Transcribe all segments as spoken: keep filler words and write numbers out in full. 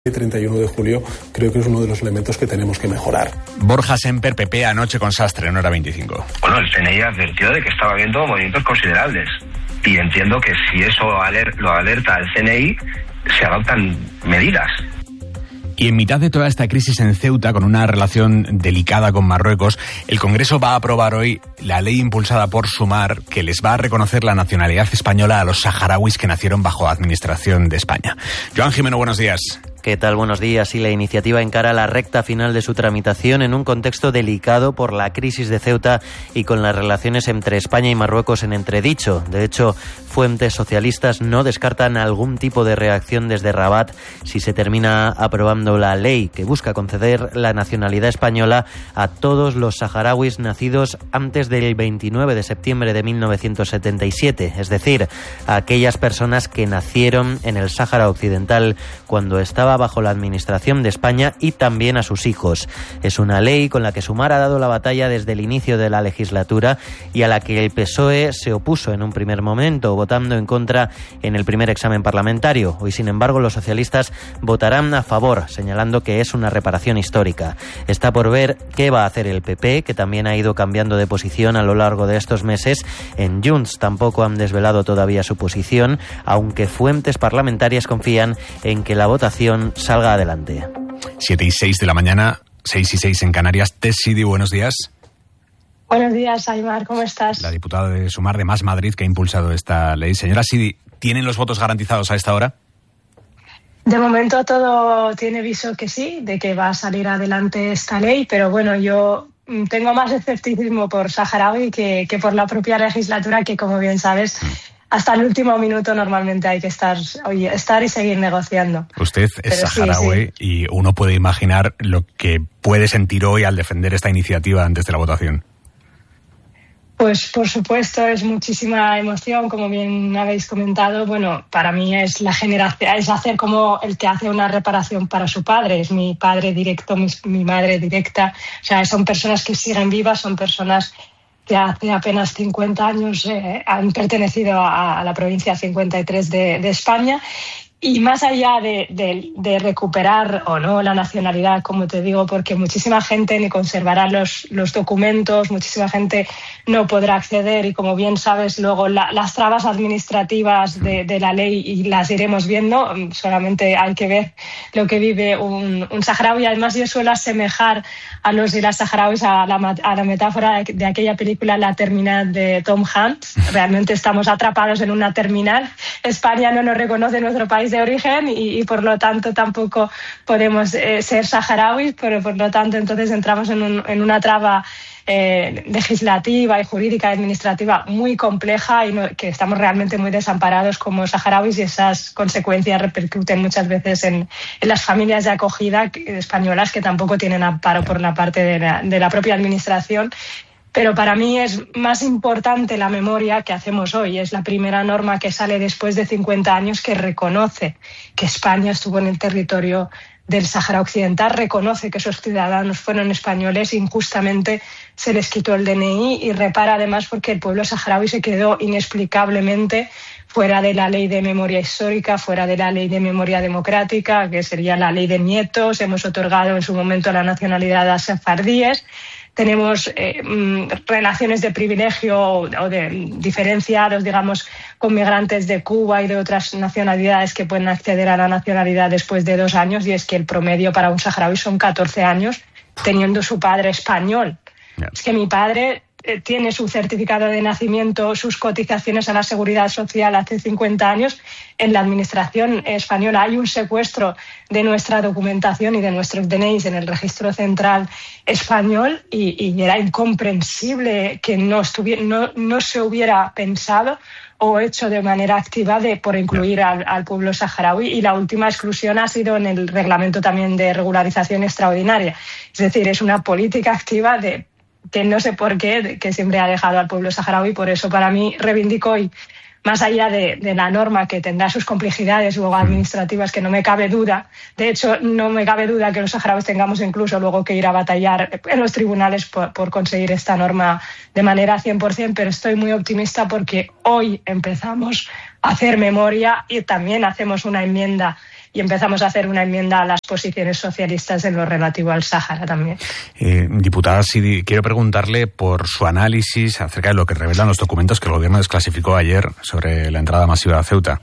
El treinta y uno de julio creo que es uno de los elementos que tenemos que mejorar. Borja Semper, P P, anoche con Sastre en Hora veinticinco. Bueno, el C N I advirtió de que estaba habiendo movimientos considerables y entiendo que si eso aler- lo alerta el C N I, se adoptan medidas. Y en mitad de toda esta crisis en Ceuta, con una relación delicada con Marruecos, el Congreso va a aprobar hoy la ley impulsada por Sumar que les va a reconocer la nacionalidad española a los saharauis que nacieron bajo administración de España. Joan Jimeno, buenos días. ¿Qué tal? Buenos días. Y la iniciativa encara la recta final de su tramitación en un contexto delicado por la crisis de Ceuta y con las relaciones entre España y Marruecos en entredicho. De hecho, fuentes socialistas no descartan algún tipo de reacción desde Rabat si se termina aprobando la ley que busca conceder la nacionalidad española a todos los saharauis nacidos antes del veintinueve de septiembre de mil novecientos setenta y siete, es decir, a aquellas personas que nacieron en el Sáhara Occidental cuando estaba bajo la administración de España, y también a sus hijos. Es una ley con la que Sumar ha dado la batalla desde el inicio de la legislatura y a la que el P S O E se opuso en un primer momento, votando en contra en el primer examen parlamentario. Hoy, sin embargo, los socialistas votarán a favor, señalando que es una reparación histórica. Está por ver qué va a hacer el P P, que también ha ido cambiando de posición a lo largo de estos meses. En Junts tampoco han desvelado todavía su posición, aunque fuentes parlamentarias confían en que la votación salga adelante. siete y seis de la mañana, seis y seis en Canarias. Tess Sidi, buenos días. Buenos días, Aymar, ¿cómo estás? La diputada de Sumar de Más Madrid que ha impulsado esta ley. Señora Sidi, ¿tienen los votos garantizados a esta hora? De momento todo tiene viso que sí, de que va a salir adelante esta ley, pero bueno, yo tengo más escepticismo por saharaui que, que por la propia legislatura, que como bien sabes, hasta el último minuto normalmente hay que estar, oye, estar y seguir negociando. Usted es Pero saharaui sí, sí. Y uno puede imaginar lo que puede sentir hoy al defender esta iniciativa antes de la votación. Pues por supuesto es muchísima emoción, como bien habéis comentado. Bueno, para mí es la generación, es hacer como el que hace una reparación para su padre. Es mi padre directo, mi, mi madre directa. O sea, son personas que siguen vivas, son personas que hace apenas cincuenta años eh, han pertenecido a, a la provincia cincuenta y tres de, de España. Y más allá de, de, de recuperar o no la nacionalidad, como te digo, porque muchísima gente ni conservará los, los documentos, muchísima gente no podrá acceder y, como bien sabes, luego la, las trabas administrativas de, de la ley, y las iremos viendo, solamente hay que ver lo que vive un, un saharaui. Además, yo suelo asemejar a los y las saharauis a la, a la metáfora de, de aquella película La Terminal de Tom Hanks. Realmente estamos atrapados en una terminal. España no nos reconoce nuestro país de origen y, y por lo tanto tampoco podemos eh, ser saharauis, pero por lo tanto entonces entramos en, un, en una traba eh, legislativa y jurídica y administrativa muy compleja, y no, que estamos realmente muy desamparados como saharauis, y esas consecuencias repercuten muchas veces en, en las familias de acogida españolas, que tampoco tienen amparo por la parte de la, de la propia administración. Pero para mí es más importante la memoria que hacemos hoy. Es la primera norma que sale después de cincuenta años que reconoce que España estuvo en el territorio del Sáhara Occidental, reconoce que esos ciudadanos fueron españoles, injustamente se les quitó el D N I, y repara además porque el pueblo saharaui se quedó inexplicablemente fuera de la ley de memoria histórica, fuera de la ley de memoria democrática, que sería la ley de nietos. Hemos otorgado en su momento la nacionalidad a sefardíes. Tenemos eh, relaciones de privilegio o de diferenciados, digamos, con migrantes de Cuba y de otras nacionalidades que pueden acceder a la nacionalidad después de dos años, y es que el promedio para un saharaui son catorce años teniendo su padre español. Yeah. Es que mi padre eh, tiene su certificado de nacimiento, sus cotizaciones a la Seguridad Social hace cincuenta años en la administración española. Hay un secuestro de nuestra documentación y de nuestros D N Is en el registro central español, y, y era incomprensible que no, estuviera, no, no se hubiera pensado o hecho de manera activa de, por incluir al, al pueblo saharaui. Y la última exclusión ha sido en el reglamento también de regularización extraordinaria. Es decir, es una política activa de que no sé por qué, que siempre ha dejado al pueblo saharaui. Por eso, para mí, reivindico hoy, más allá de, de la norma, que tendrá sus complejidades luego administrativas, que no me cabe duda. De hecho, no me cabe duda que los saharauis tengamos incluso luego que ir a batallar en los tribunales por, por conseguir esta norma de manera cien por ciento, pero estoy muy optimista porque hoy empezamos a hacer memoria y también hacemos una enmienda y empezamos a hacer una enmienda a las posiciones socialistas en lo relativo al Sáhara también. Eh, diputada, sí, quiero preguntarle por su análisis acerca de lo que revelan los documentos que el gobierno desclasificó ayer sobre la entrada masiva a Ceuta.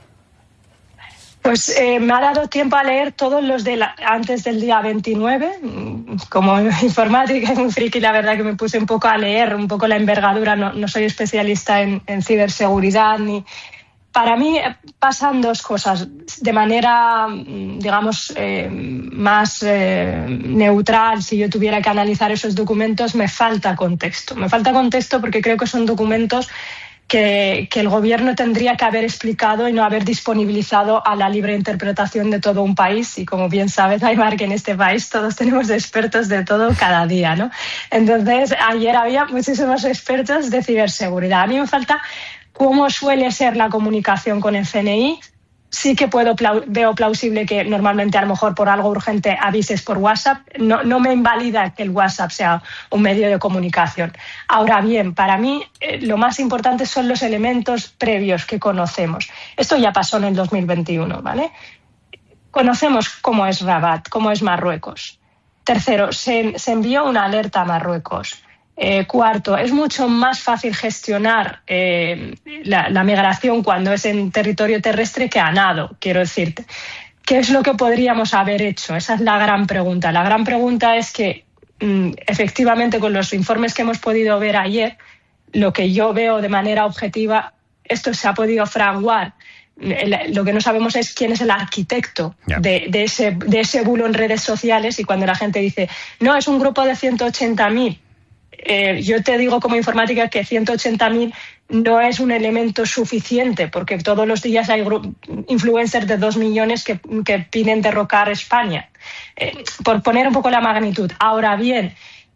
Pues eh, me ha dado tiempo a leer todos los de la, antes del día veintinueve. Como informática y muy friki, la verdad que me puse un poco a leer un poco la envergadura. No, no soy especialista en, en ciberseguridad ni... Para mí pasan dos cosas. De manera, digamos, eh, más eh, neutral, si yo tuviera que analizar esos documentos, me falta contexto. Me falta contexto porque creo que son documentos que, que el gobierno tendría que haber explicado y no haber disponibilizado a la libre interpretación de todo un país. Y como bien sabes, Aymar, que en este país todos tenemos expertos de todo cada día, ¿no? Entonces, ayer había muchísimos expertos de ciberseguridad. A mí me falta cómo suele ser la comunicación con el C N I. Sí que puedo veo plausible que normalmente a lo mejor por algo urgente avises por WhatsApp. No, no me invalida que el WhatsApp sea un medio de comunicación. Ahora bien, para mí eh, lo más importante son los elementos previos que conocemos. Esto ya pasó en el dos mil veintiuno, ¿vale? Conocemos cómo es Rabat, cómo es Marruecos. Tercero, se, se envió una alerta a Marruecos. Eh, cuarto, es mucho más fácil gestionar eh, la, la migración cuando es en territorio terrestre que a nado, quiero decirte. ¿Qué es lo que podríamos haber hecho? Esa es la gran pregunta. La gran pregunta es que, mm, efectivamente, con los informes que hemos podido ver ayer, lo que yo veo de manera objetiva, esto se ha podido fraguar. Lo que no sabemos es quién es el arquitecto yeah. de, de, ese, de ese bulo en redes sociales, y cuando la gente dice, no, es un grupo de ciento ochenta mil, Eh, yo te digo como informática que ciento ochenta mil no es un elemento suficiente, porque todos los días hay influencers de dos millones que, que piden derrocar España. Eh, por poner un poco la magnitud. Ahora bien,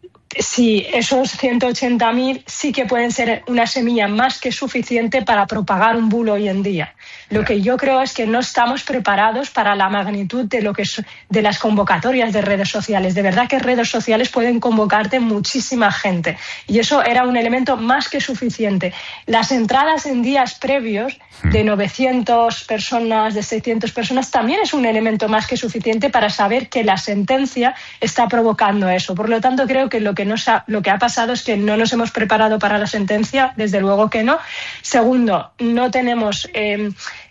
si esos ciento ochenta mil sí que pueden ser una semilla más que suficiente para propagar un bulo hoy en día. Lo que yo creo es que no estamos preparados para la magnitud de lo que es, de las convocatorias de redes sociales. De verdad que redes sociales pueden convocarte muchísima gente, y eso era un elemento más que suficiente. Las entradas en días previos de novecientas personas, de seiscientas personas, también es un elemento más que suficiente para saber que la sentencia está provocando eso. Por lo tanto, creo que lo que, nos ha, lo que ha pasado es que no nos hemos preparado para la sentencia, desde luego que no. Segundo, no tenemos eh,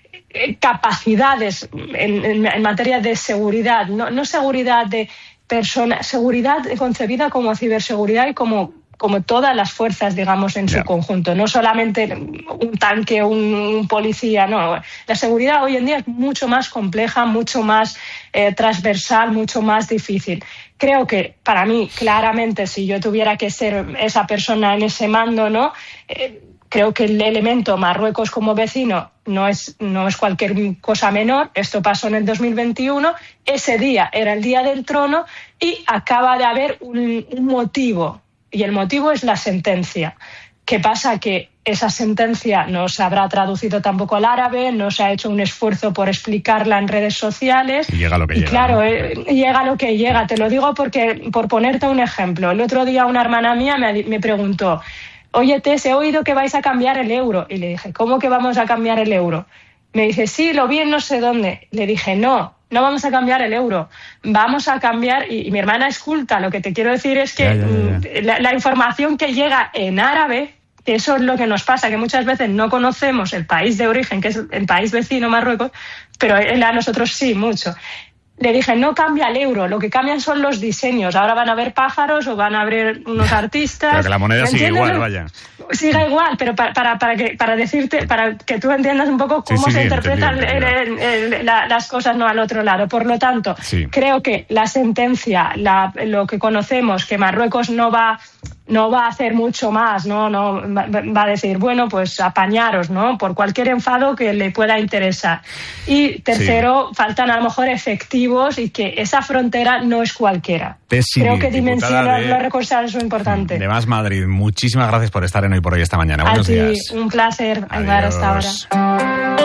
capacidades en, en, en materia de seguridad, no, no seguridad de personas, seguridad concebida como ciberseguridad y como como todas las fuerzas, digamos, en yeah. su conjunto. No solamente un tanque, un, un policía, no. La seguridad hoy en día es mucho más compleja, mucho más eh, transversal, mucho más difícil. Creo que, para mí, claramente, si yo tuviera que ser esa persona en ese mando, ¿no? Eh, creo que el elemento Marruecos como vecino no es, no es cualquier cosa menor. Esto pasó en el dos mil veintiuno. Ese día era el día del trono y acaba de haber un, un motivo. Y el motivo es la sentencia. ¿Qué pasa? Que esa sentencia no se habrá traducido tampoco al árabe, no se ha hecho un esfuerzo por explicarla en redes sociales. Y llega lo que y llega. Claro, ¿no? eh, llega lo que llega. Te lo digo porque, por ponerte un ejemplo, el otro día una hermana mía me, me preguntó, oye, Tess, he oído que vais a cambiar el euro. Y le dije, ¿cómo que vamos a cambiar el euro? Me dice, sí, lo vi en no sé dónde. Le dije, no. No vamos a cambiar el euro, vamos a cambiar, y, y mi hermana es culta, lo que te quiero decir es que ya, ya, ya. La, la información que llega en árabe, que eso es lo que nos pasa, que muchas veces no conocemos el país de origen, que es el país vecino Marruecos, pero él a nosotros sí, mucho. Le dije, no cambia el euro, lo que cambian son los diseños. Ahora van a haber pájaros o van a haber unos artistas. Pero que la moneda sigue igual, vaya. Sigue igual, pero para, para, para, que, para decirte, para que tú entiendas un poco cómo sí, sí, se bien, interpretan el, el, el, el, la, las cosas, no al otro lado. Por lo tanto, sí. creo que la sentencia, la, lo que conocemos, que Marruecos no va... no va a hacer mucho más, no, no va a decir, bueno, pues apañaros, ¿no? Por cualquier enfado que le pueda interesar. Y tercero, sí. faltan a lo mejor efectivos y que esa frontera no es cualquiera. Tessy, creo que dimensionar de, los recursos es muy importante. De Más Madrid, muchísimas gracias por estar en Hoy por Hoy esta mañana. Buenos a ti, días. Un placer, Aymar, hasta ahora.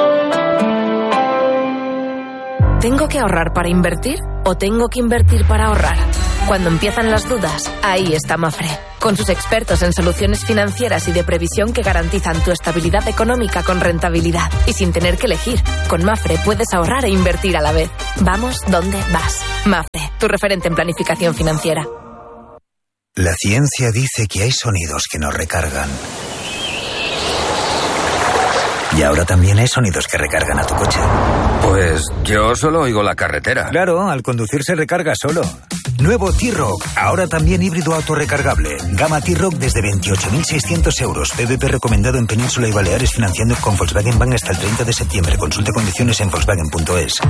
¿Tengo que ahorrar para invertir o tengo que invertir para ahorrar? Cuando empiezan las dudas, ahí está Mapfre, con sus expertos en soluciones financieras y de previsión que garantizan tu estabilidad económica con rentabilidad y sin tener que elegir. Con Mapfre puedes ahorrar e invertir a la vez. Vamos donde vas. Mapfre, tu referente en planificación financiera. La ciencia dice que hay sonidos que nos recargan. Y ahora también hay sonidos que recargan a tu coche. Pues yo solo oigo la carretera. Claro, al conducir se recarga solo. Nuevo T-Roc, ahora también híbrido autorrecargable. Gama T-Roc desde veintiocho mil seiscientos euros. P V P recomendado en Península y Baleares, financiando con Volkswagen Bank hasta el treinta de septiembre. Consulte condiciones en volkswagen punto es.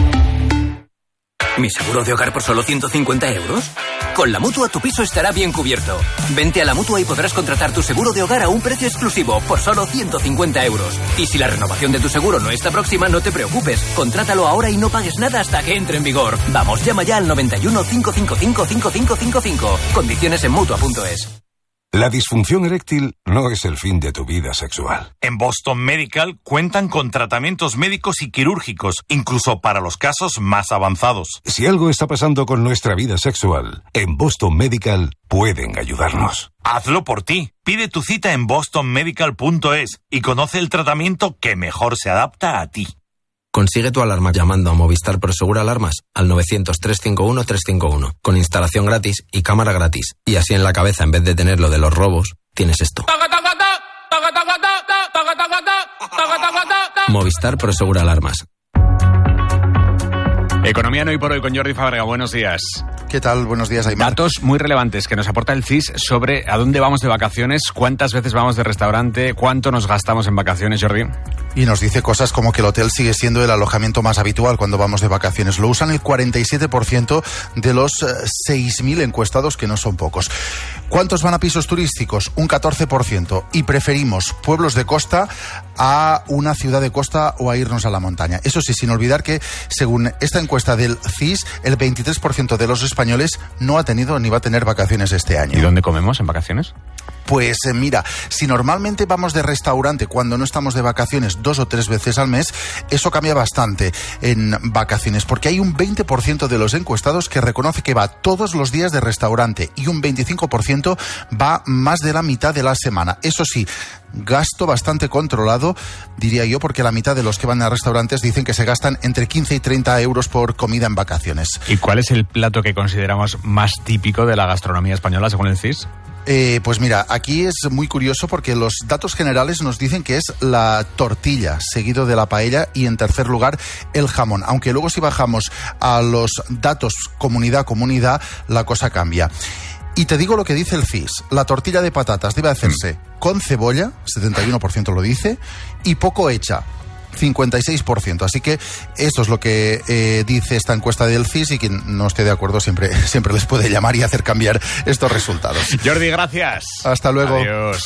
¿Mi seguro de hogar por solo ciento cincuenta euros? Con la Mutua tu piso estará bien cubierto. Vente a la Mutua y podrás contratar tu seguro de hogar a un precio exclusivo por solo ciento cincuenta euros. Y si la renovación de tu seguro no está próxima, no te preocupes. Contrátalo ahora y no pagues nada hasta que entre en vigor. Vamos, llama ya al noventa y uno, cinco cinco cinco, cinco cinco cinco cinco. Condiciones en Mutua punto es. La disfunción eréctil no es el fin de tu vida sexual. En Boston Medical cuentan con tratamientos médicos y quirúrgicos, incluso para los casos más avanzados. Si algo está pasando con nuestra vida sexual, en Boston Medical pueden ayudarnos. Hazlo por ti. Pide tu cita en boston medical punto es y conoce el tratamiento que mejor se adapta a ti. Consigue tu alarma llamando a Movistar Prosegur Alarmas al novecientos, trescientos cincuenta y uno, trescientos cincuenta y uno, con instalación gratis y cámara gratis. Y así en la cabeza, en vez de tener lo de los robos, tienes esto. Movistar Prosegur Alarmas. Economía no hoy por hoy con Jordi Fábrega. Buenos días. ¿Qué tal? Buenos días, Aymar. Datos muy relevantes que nos aporta el C I S sobre a dónde vamos de vacaciones, cuántas veces vamos de restaurante, cuánto nos gastamos en vacaciones, Jordi. Y nos dice cosas como que el hotel sigue siendo el alojamiento más habitual cuando vamos de vacaciones. Lo usan el cuarenta y siete por ciento de los seis mil encuestados, que no son pocos. ¿Cuántos van a pisos turísticos? Un catorce por ciento. Y preferimos pueblos de costa a una ciudad de costa o a irnos a la montaña. Eso sí, sin olvidar que, según esta encuesta del C I S, el veintitrés por ciento de los españoles no ha tenido ni va a tener vacaciones este año. ¿Y dónde comemos en vacaciones? Pues eh, mira, si normalmente vamos de restaurante cuando no estamos de vacaciones dos o tres veces al mes, eso cambia bastante en vacaciones, porque hay un veinte por ciento de los encuestados que reconoce que va todos los días de restaurante y un veinticinco por ciento va más de la mitad de la semana. Eso sí, gasto bastante controlado, diría yo, porque la mitad de los que van a restaurantes dicen que se gastan entre quince y treinta euros por comida en vacaciones. ¿Y cuál es el plato que consideramos más típico de la gastronomía española según el C I S? Eh, pues mira, aquí es muy curioso porque los datos generales nos dicen que es la tortilla, seguido de la paella y en tercer lugar el jamón. Aunque luego si bajamos a los datos comunidad a comunidad, la cosa cambia. Y te digo lo que dice el C I S. La tortilla de patatas debe hacerse con cebolla, setenta y uno por ciento lo dice, y poco hecha, cincuenta y seis por ciento. Así que esto es lo que eh, dice esta encuesta del C I S, y quien no esté de acuerdo siempre, siempre les puede llamar y hacer cambiar estos resultados. Jordi, gracias. Hasta luego. Adiós.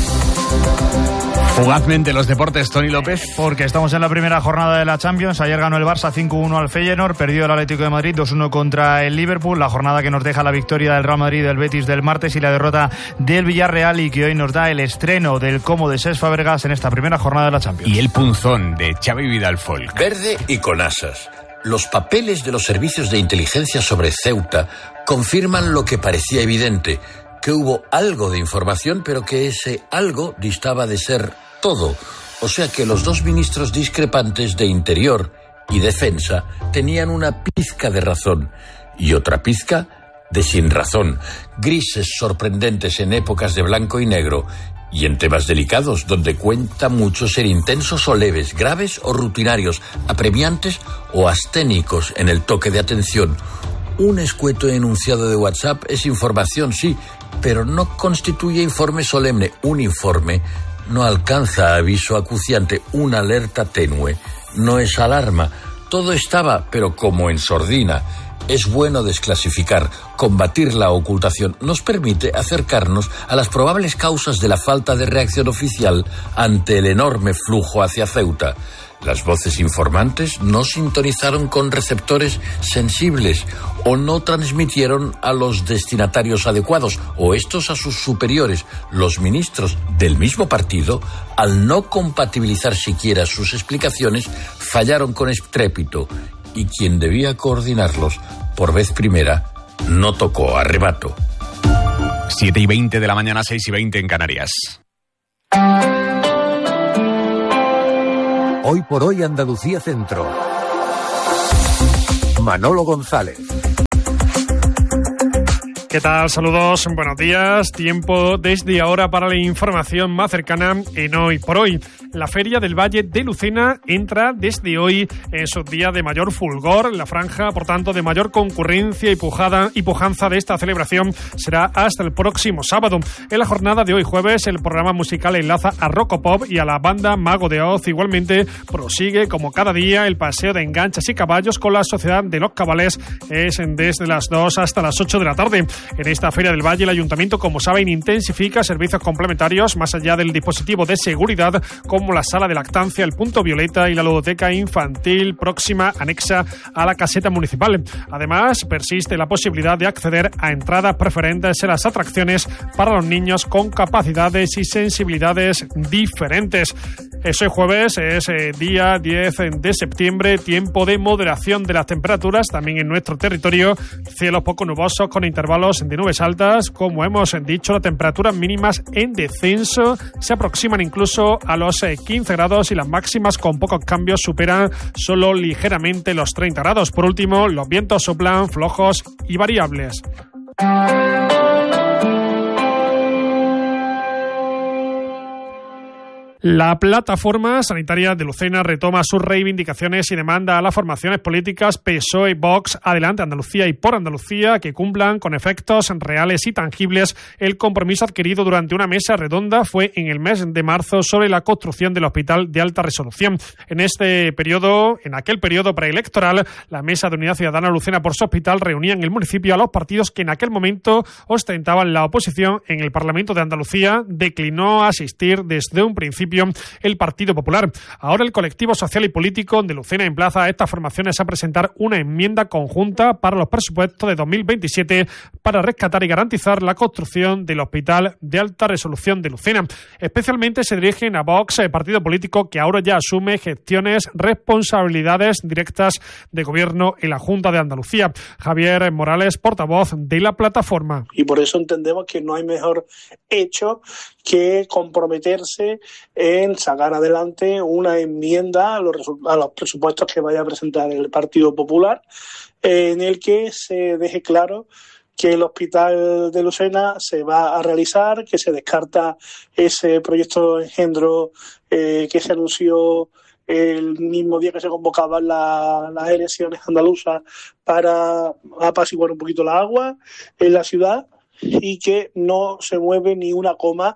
Fugazmente los deportes, Tony López. Porque estamos en la primera jornada de la Champions. Ayer ganó el Barça cinco uno al Feyenoord, perdió el Atlético de Madrid dos uno contra el Liverpool. La jornada que nos deja la victoria del Real Madrid, del Betis del martes y la derrota del Villarreal, y que hoy nos da el estreno del Como de Cesc Fàbregas en esta primera jornada de la Champions. Y el punzón de Xavi Vidal Folk. Verde y con asas. Los papeles de los servicios de inteligencia sobre Ceuta confirman lo que parecía evidente, que hubo algo de información, pero que ese algo distaba de ser todo. O sea que los dos ministros discrepantes de Interior y Defensa tenían una pizca de razón y otra pizca de sin razón. Grises sorprendentes en épocas de blanco y negro y en temas delicados donde cuenta mucho ser intensos o leves, graves o rutinarios, apremiantes o asténicos en el toque de atención. Un escueto enunciado de WhatsApp es información, sí, pero no constituye informe solemne. Un informe no alcanza aviso acuciante, una alerta tenue, no es alarma. Todo estaba, pero como en sordina. Es bueno desclasificar, combatir la ocultación. Nos permite acercarnos a las probables causas de la falta de reacción oficial ante el enorme flujo hacia Ceuta. Las voces informantes no sintonizaron con receptores sensibles o no transmitieron a los destinatarios adecuados, o estos a sus superiores, los ministros del mismo partido, al no compatibilizar siquiera sus explicaciones, fallaron con estrépito, y quien debía coordinarlos por vez primera no tocó arrebato. siete y veinte de la mañana, seis y veinte en Canarias. Hoy por hoy Andalucía Centro. Manolo González. ¿Qué tal? Saludos, buenos días. Tiempo desde ahora para la información más cercana en Hoy por Hoy. La Feria del Valle de Lucena entra desde hoy en su día de mayor fulgor. La franja, por tanto, de mayor concurrencia y, pujada, y pujanza de esta celebración será hasta el próximo sábado. En la jornada de hoy jueves, el programa musical enlaza a Rocopop y a la banda Mago de Oz. Igualmente, prosigue, como cada día, el paseo de enganches y caballos con la Sociedad de los Cabales. Es desde las dos hasta las ocho de la tarde. En esta Feria del Valle, el Ayuntamiento, como saben, intensifica servicios complementarios más allá del dispositivo de seguridad, como la sala de lactancia, el punto violeta y la ludoteca infantil próxima anexa a la caseta municipal. Además, persiste la posibilidad de acceder a entradas preferentes en las atracciones para los niños con capacidades y sensibilidades diferentes. Ese jueves es eh, día diez de septiembre, tiempo de moderación de las temperaturas también en nuestro territorio, cielos poco nubosos con intervalos de nubes altas. Como hemos dicho, las temperaturas mínimas en descenso se aproximan incluso a los eh, quince grados y las máximas con pocos cambios superan solo ligeramente los treinta grados. Por último, los vientos soplan flojos y variables. La plataforma sanitaria de Lucena retoma sus reivindicaciones y demanda a las formaciones políticas P S O E, Vox, Adelante Andalucía y Por Andalucía que cumplan con efectos reales y tangibles el compromiso adquirido durante una mesa redonda fue en el mes de marzo sobre la construcción del hospital de alta resolución. En este periodo, en aquel periodo preelectoral, la Mesa de Unidad Ciudadana Lucena por su Hospital reunía en el municipio a los partidos que en aquel momento ostentaban la oposición en el Parlamento de Andalucía. Declinó asistir desde un principio el Partido Popular. Ahora el colectivo social y político de Lucena emplaza a estas formaciones a presentar una enmienda conjunta para los presupuestos de dos mil veintisiete para rescatar y garantizar la construcción del Hospital de Alta Resolución de Lucena. Especialmente se dirigen a Vox, el partido político que ahora ya asume gestiones, responsabilidades directas de gobierno en la Junta de Andalucía. Javier Morales, portavoz de la plataforma. Y por eso entendemos que no hay mejor hecho que comprometerse en sacar adelante una enmienda a los, a los presupuestos que vaya a presentar el Partido Popular, eh, en el que se deje claro que el Hospital de Lucena se va a realizar, que se descarta ese proyecto engendro eh, que se anunció el mismo día que se convocaban la, las elecciones andaluzas para apaciguar un poquito la agua en la ciudad, y que no se mueve ni una coma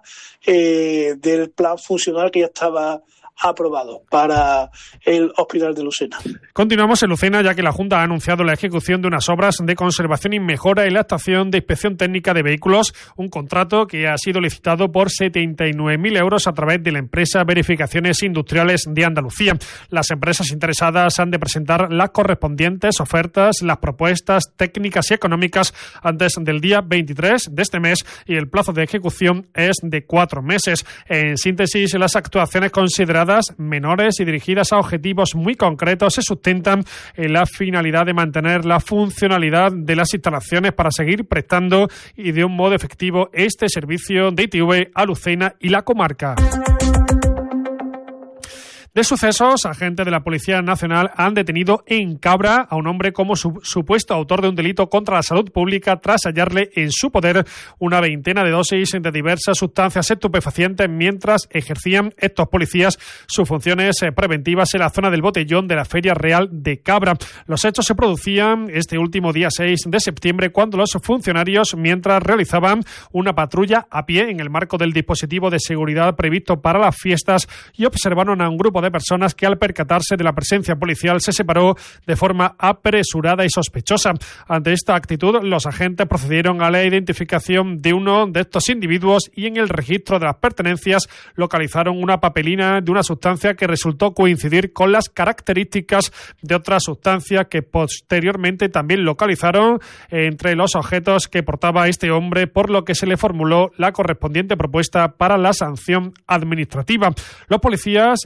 eh, del plan funcional que ya estaba aprobado para el Hospital de Lucena. Continuamos en Lucena, ya que la Junta ha anunciado la ejecución de unas obras de conservación y mejora en la estación de inspección técnica de vehículos, un contrato que ha sido licitado por setenta y nueve mil euros a través de la empresa Verificaciones Industriales de Andalucía. Las empresas interesadas han de presentar las correspondientes ofertas, las propuestas técnicas y económicas antes del día veintitrés de este mes y el plazo de ejecución es de cuatro meses. En síntesis, las actuaciones consideradas menores y dirigidas a objetivos muy concretos se sustentan en la finalidad de mantener la funcionalidad de las instalaciones para seguir prestando y de un modo efectivo este servicio de I T V a Lucena y la comarca. De sucesos, agentes de la Policía Nacional han detenido en Cabra a un hombre como su, supuesto autor de un delito contra la salud pública tras hallarle en su poder una veintena de dosis de diversas sustancias estupefacientes mientras ejercían estos policías sus funciones preventivas en la zona del Botellón de la Feria Real de Cabra. Los hechos se producían este último día seis de septiembre cuando los funcionarios, mientras realizaban una patrulla a pie en el marco del dispositivo de seguridad previsto para las fiestas y observaron a un grupo de personas que al percatarse de la presencia policial se separó de forma apresurada y sospechosa. Ante esta actitud, los agentes procedieron a la identificación de uno de estos individuos y en el registro de las pertenencias localizaron una papelina de una sustancia que resultó coincidir con las características de otra sustancia que posteriormente también localizaron entre los objetos que portaba este hombre, por lo que se le formuló la correspondiente propuesta para la sanción administrativa. Los policías intervinieron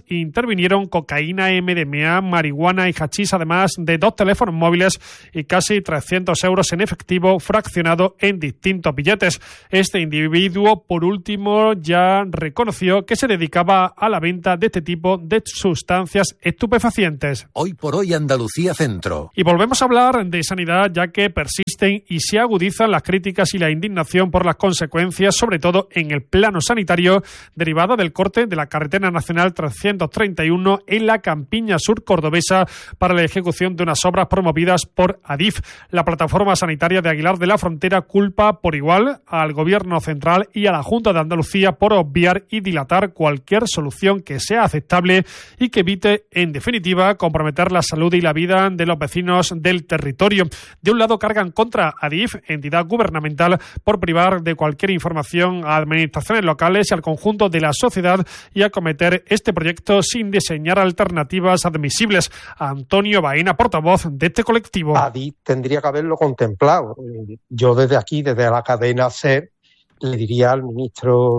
intervinieron cocaína, M D M A, marihuana y hachís, además de dos teléfonos móviles y casi trescientos euros en efectivo fraccionado en distintos billetes. Este individuo, por último, ya reconoció que se dedicaba a la venta de este tipo de sustancias estupefacientes. Hoy por hoy Andalucía Centro. Y volvemos a hablar de sanidad, ya que persisten y se agudizan las críticas y la indignación por las consecuencias, sobre todo en el plano sanitario, derivada del corte de la carretera nacional trescientos treinta y uno en la campiña sur cordobesa para la ejecución de unas obras promovidas por Adif. La plataforma sanitaria de Aguilar de la Frontera culpa por igual al Gobierno central y a la Junta de Andalucía por obviar y dilatar cualquier solución que sea aceptable y que evite, en definitiva, comprometer la salud y la vida de los vecinos del territorio. De un lado, cargan contra Adif, entidad gubernamental, por privar de cualquier información a administraciones locales y al conjunto de la sociedad y acometer este proyecto sin diseñar alternativas admisibles. Antonio Baena, portavoz de este colectivo. Adif tendría que haberlo contemplado. Yo desde aquí, desde la cadena SER, le diría al ministro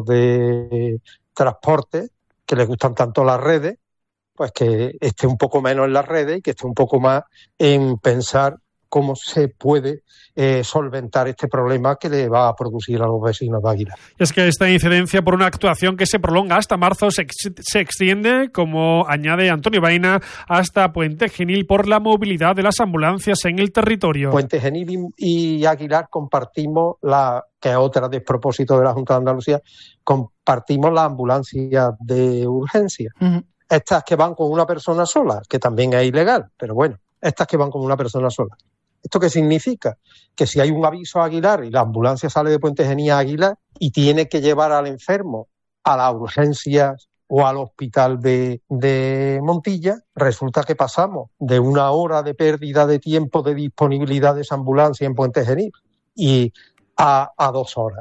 de Transporte, que le gustan tanto las redes, pues que esté un poco menos en las redes y que esté un poco más en pensar cómo se puede eh, solventar este problema que le va a producir a los vecinos de Aguilar. Es que esta incidencia por una actuación que se prolonga hasta marzo se, ex- se extiende, como añade Antonio Baena, hasta Puente Genil por la movilidad de las ambulancias en el territorio. Puente Genil y, y Aguilar compartimos, la que es otra despropósito de la Junta de Andalucía, compartimos las ambulancias de urgencia. Uh-huh. Estas que van con una persona sola, que también es ilegal, pero bueno, estas que van con una persona sola. ¿Esto qué significa? Que si hay un aviso a Aguilar y la ambulancia sale de Puente Genil a Aguilar y tiene que llevar al enfermo a las urgencias o al hospital de, de Montilla, resulta que pasamos de una hora de pérdida de tiempo de disponibilidad de esa ambulancia en Puente Genil y a, a dos horas.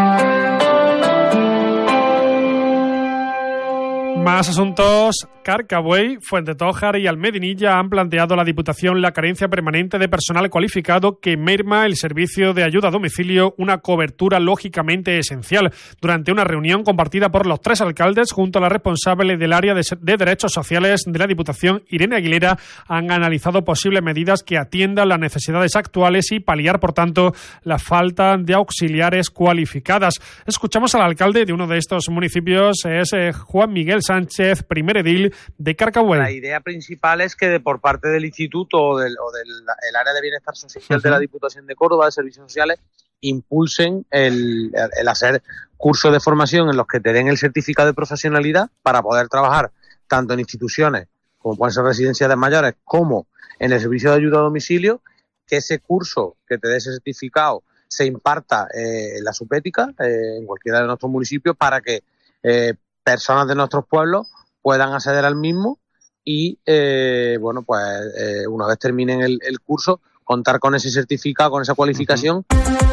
Más asuntos. Carcabuey, Fuentetójar y Almedinilla han planteado a la Diputación la carencia permanente de personal cualificado que merma el servicio de ayuda a domicilio, una cobertura lógicamente esencial. Durante una reunión compartida por los tres alcaldes junto a la responsable del área de, de Derechos Sociales de la Diputación, Irene Aguilera, han analizado posibles medidas que atiendan las necesidades actuales y paliar, por tanto, la falta de auxiliares cualificadas. Escuchamos al alcalde de uno de estos municipios, es eh, Juan Miguel Sánchez, primer edil de Carcabuey. La idea principal es que de, por parte del Instituto o del, o del el área de bienestar social uh-huh. de la Diputación de Córdoba, de Servicios Sociales, impulsen el, el hacer cursos de formación en los que te den el certificado de profesionalidad para poder trabajar tanto en instituciones como pueden ser residencias de mayores como en el servicio de ayuda a domicilio, que ese curso que te dé ese certificado se imparta eh, en la subética, eh, en cualquiera de nuestros municipios, para que eh, personas de nuestros pueblos puedan acceder al mismo y, eh, bueno, pues eh, una vez terminen el, el curso, contar con ese certificado, con esa cualificación.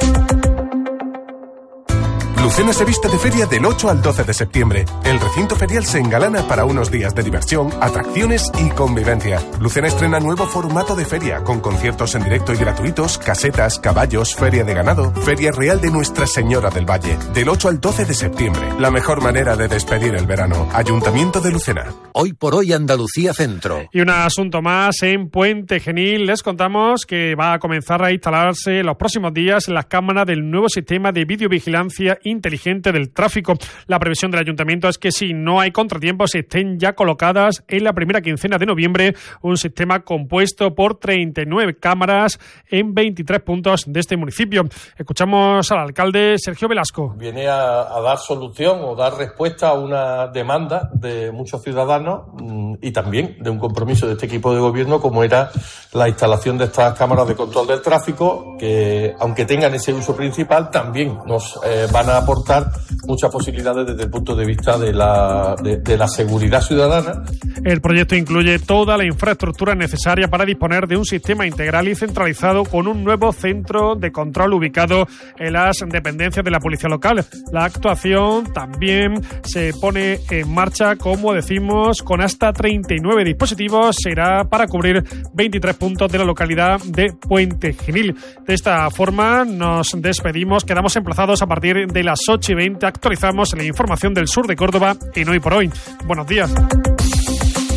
Lucena se viste de feria del ocho al doce de septiembre. El recinto ferial se engalana para unos días de diversión, atracciones y convivencia. Lucena estrena nuevo formato de feria, con conciertos en directo y gratuitos, casetas, caballos, feria de ganado, feria real de Nuestra Señora del Valle. Del ocho al doce de septiembre. La mejor manera de despedir el verano. Ayuntamiento de Lucena. Hoy por hoy Andalucía Centro. Y un asunto más en Puente Genil. Les contamos que va a comenzar a instalarse en los próximos días las cámaras del nuevo sistema de videovigilancia inteligente del tráfico. La previsión del ayuntamiento es que si no hay contratiempos estén ya colocadas en la primera quincena de noviembre, un sistema compuesto por treinta y nueve cámaras en veintitrés puntos de este municipio. Escuchamos al alcalde Sergio Velasco. Viene a, a dar solución o dar respuesta a una demanda de muchos ciudadanos mmm, y también de un compromiso de este equipo de gobierno, como era la instalación de estas cámaras de control del tráfico, que aunque tengan ese uso principal, también nos eh, van a aportar muchas posibilidades desde el punto de vista de la, de, de la seguridad ciudadana. El proyecto incluye toda la infraestructura necesaria para disponer de un sistema integral y centralizado con un nuevo centro de control ubicado en las dependencias de la policía local. La actuación también se pone en marcha, como decimos, con hasta treinta y nueve dispositivos. Será para cubrir veintitrés puntos de la localidad de Puente Genil. De esta forma nos despedimos. Quedamos emplazados a partir de las ocho y veinte. Actualizamos la información del sur de Córdoba en Hoy por Hoy. Buenos días.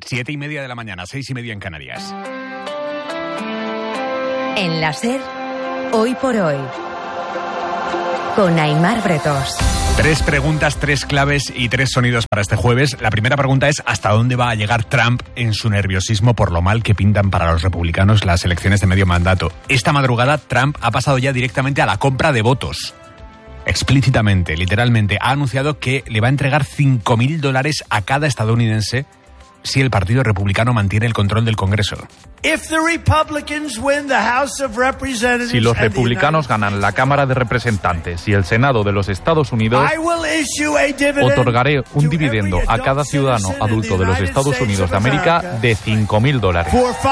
Siete y media de la mañana, seis y media en Canarias. En la SER, Hoy por Hoy, con Aimar Bretos. Tres preguntas, tres claves y tres sonidos para este jueves. La primera pregunta es ¿hasta dónde va a llegar Trump en su nerviosismo por lo mal que pintan para los republicanos las elecciones de medio mandato? Esta madrugada Trump ha pasado ya directamente a la compra de votos. Explícitamente, literalmente, ha anunciado que le va a entregar cinco mil dólares a cada estadounidense si el Partido Republicano mantiene el control del Congreso. Si los republicanos ganan la Cámara de Representantes y el Senado de los Estados Unidos, otorgaré un dividendo a cada ciudadano adulto de los Estados Unidos de América de cinco mil dólares.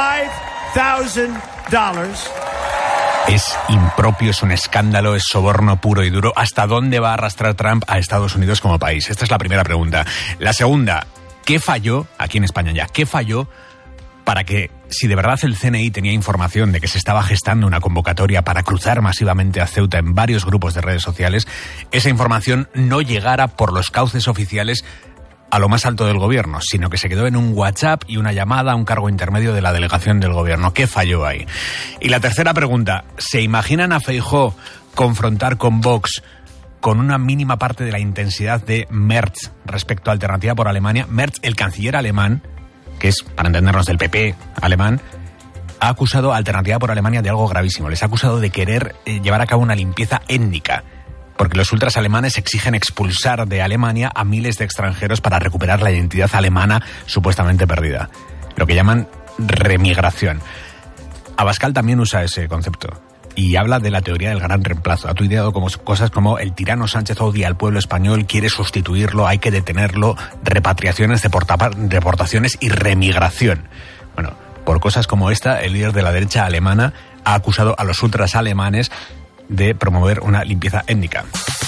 Es impropio, es un escándalo, es soborno puro y duro. ¿Hasta dónde va a arrastrar Trump a Estados Unidos como país? Esta es la primera pregunta. La segunda, ¿qué falló, aquí en España ya, qué falló para que, si de verdad el C N I tenía información de que se estaba gestando una convocatoria para cruzar masivamente a Ceuta en varios grupos de redes sociales, esa información no llegara por los cauces oficiales a lo más alto del gobierno, sino que se quedó en un WhatsApp y una llamada a un cargo intermedio de la delegación del gobierno? ¿Qué falló ahí? Y la tercera pregunta, ¿se imaginan a Feijóo confrontar con Vox con una mínima parte de la intensidad de Merz respecto a Alternativa por Alemania? Merz, el canciller alemán, que es, para entendernos, del P P alemán, ha acusado a Alternativa por Alemania de algo gravísimo. Les ha acusado de querer eh, llevar a cabo una limpieza étnica, porque los ultras alemanes exigen expulsar de Alemania a miles de extranjeros para recuperar la identidad alemana supuestamente perdida, lo que llaman remigración. Abascal también usa ese concepto y habla de la teoría del gran reemplazo. Ha tuiteado como cosas como: el tirano Sánchez odia al pueblo español, quiere sustituirlo, hay que detenerlo, repatriaciones, deportaciones y remigración. Bueno, por cosas como esta, el líder de la derecha alemana ha acusado a los ultras alemanes de promover una limpieza étnica.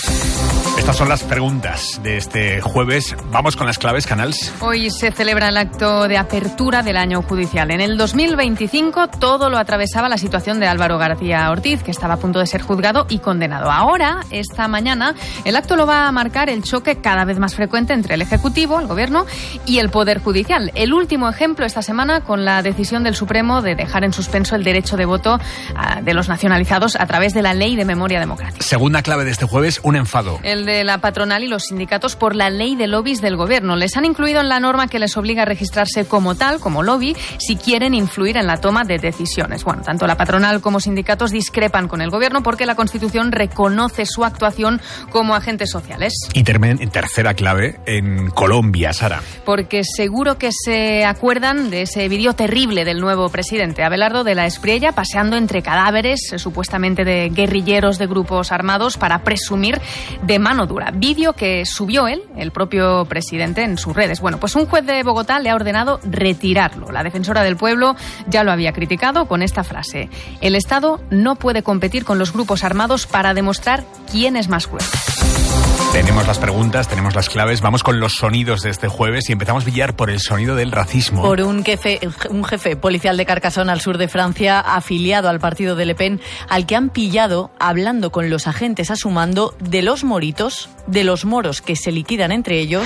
Estas son las preguntas de este jueves. Vamos con las claves, Canals. Hoy se celebra el acto de apertura del año judicial. En el dos mil veinticinco todo lo atravesaba la situación de Álvaro García Ortiz, que estaba a punto de ser juzgado y condenado. Ahora, esta mañana, el acto lo va a marcar el choque cada vez más frecuente entre el Ejecutivo, el Gobierno, y el Poder Judicial. El último ejemplo esta semana con la decisión del Supremo de dejar en suspenso el derecho de voto de los nacionalizados a través de la Ley de Memoria Democrática. Segunda clave de este jueves, un enfado. El de la patronal y los sindicatos por la ley de lobbies del gobierno. Les han incluido en la norma que les obliga a registrarse como tal, como lobby, si quieren influir en la toma de decisiones. Bueno, tanto la patronal como sindicatos discrepan con el gobierno porque la Constitución reconoce su actuación como agentes sociales. Y termen, en tercera clave, en Colombia, Sara. Porque seguro que se acuerdan de ese vídeo terrible del nuevo presidente, Abelardo de la Espriella, paseando entre cadáveres, eh, supuestamente de guerrilleros de grupos armados, para presumir de mano dura. Vídeo que subió él, el propio presidente, en sus redes. Bueno, pues un juez de Bogotá le ha ordenado retirarlo. La defensora del pueblo ya lo había criticado con esta frase: el Estado no puede competir con los grupos armados para demostrar quién es más cruel. Tenemos las preguntas, tenemos las claves, vamos con los sonidos de este jueves y empezamos, Villar, por el sonido del racismo. Por un jefe, un jefe policial de Carcassonne, al sur de Francia, afiliado al partido de Le Pen, al que han pillado hablando con los agentes a su mando de los moritos, de los moros que se liquidan entre ellos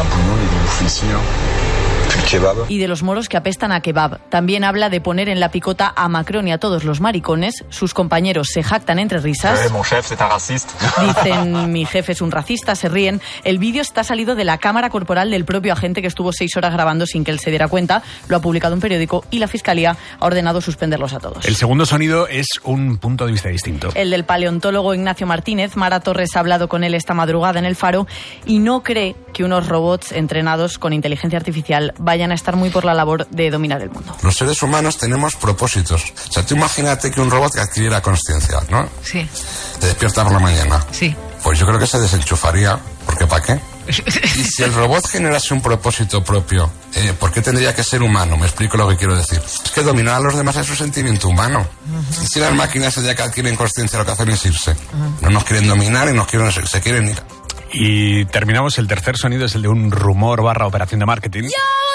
y de los moros que apestan a kebab. También habla de poner en la picota a Macron y a todos los maricones. Sus compañeros se jactan entre risas. Eh, mon chef, c'est un raciste. Dicen, mi jefe es un racista, se ríen. El vídeo está salido de la cámara corporal del propio agente, que estuvo seis horas grabando sin que él se diera cuenta. Lo ha publicado un periódico y la Fiscalía ha ordenado suspenderlos a todos. El segundo sonido es un punto de vista distinto. El del paleontólogo Ignacio Martínez. Mara Torres ha hablado con él esta madrugada en El Faro y no cree que unos robots entrenados con inteligencia artificial vayan a estar muy por la labor de dominar el mundo. Los seres humanos tenemos propósitos. O sea, tú imagínate que un robot que adquiriera conciencia, ¿no? Sí. Te despierta por la mañana. Sí. Pues yo creo que se desenchufaría, porque ¿para qué? Y si el robot generase un propósito propio, eh, ¿por qué tendría que ser humano? Me explico lo que quiero decir. Es que dominar a los demás es un sentimiento humano. Uh-huh. Y si las máquinas ya que adquieren conciencia, lo que hacen es irse. Uh-huh. No nos quieren dominar y nos quieren, se quieren ir. Y terminamos, el tercer sonido es el de un rumor barra operación de marketing. ¡Ya!